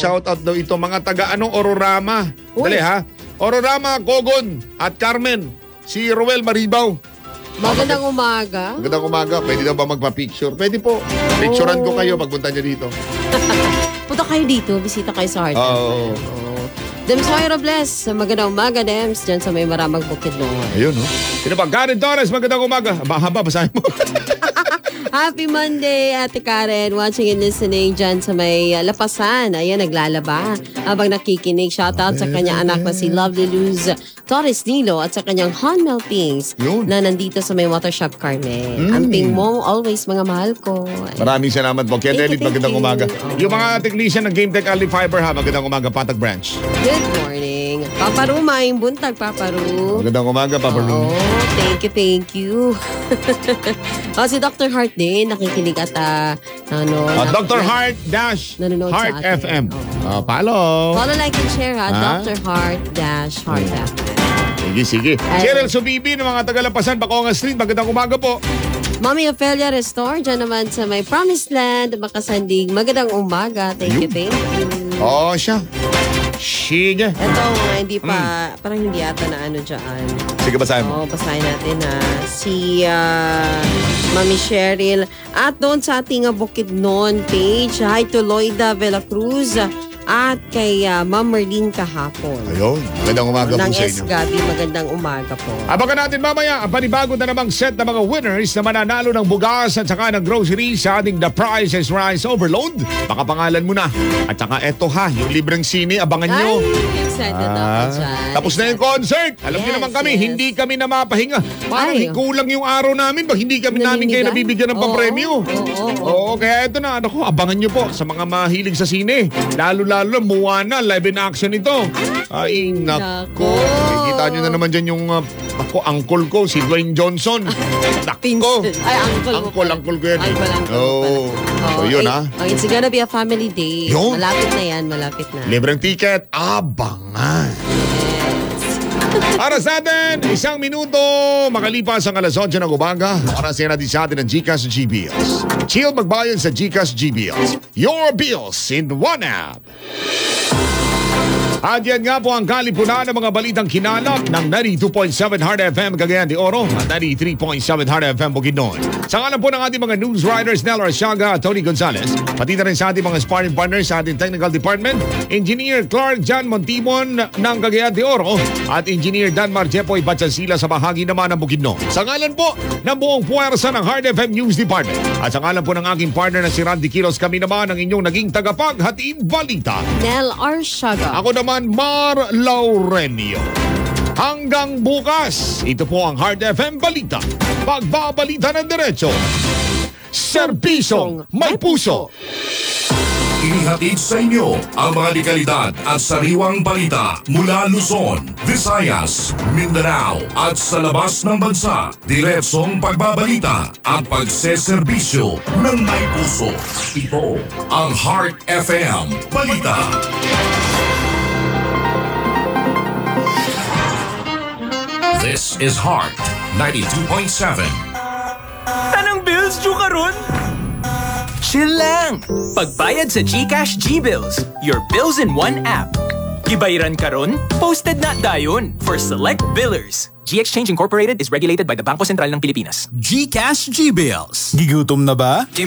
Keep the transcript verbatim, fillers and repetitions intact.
shoutout daw ito. Mga taga anong Ororama. Uy. Dali ha. Ororama, Kogon at Carmen. Si Roel Maribaw. Magandang umaga. Magandang umaga. Pwede daw ba magpa-picture? Pwede po. Picturean ko kayo pagpunta nyo dito. Punta kayo dito. Bisita kayo sa Heart. Oo. Oh. Dems Moira Bless. Magandang umaga, Dems. Diyan sa may Maramag Bukidnon. Ayun, no? Sino ba? Karen Torres, magandang umaga. Mahaba, basahin mo. Happy Monday, Ate Karen. Watching and listening dyan sa may uh, Lapasan. Ayan, naglalaba. Habang nakikinig. Shoutout sa kanyang anak na si Lovely Luz Torres Nilo at sa kanyang Han Melpings na nandito sa may Water Shop Carne. Mm. Ang ping mo, always mga mahal ko. Maraming salamat po. Ken Edith, magandang you. umaga. Oh. Yung mga technician ng Game Tech Ali Fiber ha, magandang umaga, Patag Branch. Good morning. Papa Ru, maing buntag, Papa Ru. Magandang umaga, Papa Ru. Oh, thank you, thank you. Oh, si Doctor Heart din, nakikinig at uh, ano. Uh, nak- Doctor Heart dash nanonood Heart sa atin. F M. Oh. Uh, follow. Follow, like, and share ha. Ha? Doctor Heart dash Heart F M. Sige, sige. Ay. Cheryl Subibi ng mga Tagalapasan, Baconga Street. Magandang umaga po. Mommy Ophelia Restore, dyan naman sa may Promised Land, Makasandig. Magandang umaga. Thank you, thank you. Oh, siya. Sige. Ito nga, hindi pa, parang hindi ata na ano dyan. Sige, basahin mo. Oo, basahin natin ha. Si uh, Mami Cheryl. At doon sa ating uh, Bukidnon page, hi to Loida Vela Cruz. At kay uh, Ma'am Merlin kahapon. Ayun. Magandang umaga po Ng sa S. inyo. Gabi, magandang umaga po. Abangan natin mamaya ang panibago na namang set ng mga winners na mananalo ng bugas at saka ng groceries sa ating The Price is Rice Overload. Baka pangalan mo na. At saka eto ha, yung libreng sine, abangan nyo. Ay, excited ako Ah, dyan. tapos na yung concert. Alam niyo Yes, naman kami, yes. hindi kami na mapahinga. Parang Ay. kulang yung araw namin. Pag hindi kami namin kayo Naninigan? nabibigyan ng Oo, papremyo. oo, oo. Oo, kaya eto na. Ano ko, abangan nyo po sa mga mahilig sa sine. Lalo-lalo, Moana, live in action ito. Ay, nako. Nako. Nakikita nyo na naman dyan yung uh, ako, uncle ko, si Dwayne Johnson. Nako. Pinsan. Ay, uncle mo Uncle, pala. uncle ko yan. Uncle, uncle mo Oo. pala. So, yun ay, ha. oh, it's gonna be a family day. Yun. Malapit na yan, malapit na. Libreng ticket, abangan. Para sa atin, isang minuto makalipas ang alas onse ng umaga. Para sa natin sa atin ang GCash G Bills. Chill magbayad sa GCash G Bills. Your bills in one app. At yan nga po ang kalipunan ng mga balitang kinalap ng ninety-two point seven Hard F M Cagayan de Oro at ninety-three point seven Hard F M Bukidnon. Sa ngalan po ng ating mga news writers Nel Arsiaga at Tony Gonzalez, pati na rin sa ating mga sparring partners sa ating technical department, Engineer Clark John Montimon ng Cagayan de Oro at Engineer Danmar Jepoy Batsansila sa bahagi naman ng Bukidnon. Sa ngalan po ng buong puwersa ng Hard F M News Department at sa ngalan po ng aking partner na si Randy Quiros, kami naman ang inyong naging tagapaghatid balita. Nel Arsiaga. Ako naman, Mar Laurenio. Hanggang bukas, ito po ang Hard F M Balita. Pagbabalita ng diretso. Serbisyong may puso. Inihatid sa inyo ang mga dekalidad at sariwang balita mula Luzon, Visayas, Mindanao at sa labas ng bansa. Diretsong pagbabalita at pagseserbisyo ng may puso. Ito ang Heart F M Balita. This is Heart ninety-two point seven. Tanang bills due karon? Chill lang! Pagbayad sa GCash G-Bills, your bills in one app. Gibayaran karon, posted na dayon for select billers. G-Exchange Incorporated is regulated by the Bangko Sentral ng Pilipinas. GCash G-Bills. Gigutom na ba?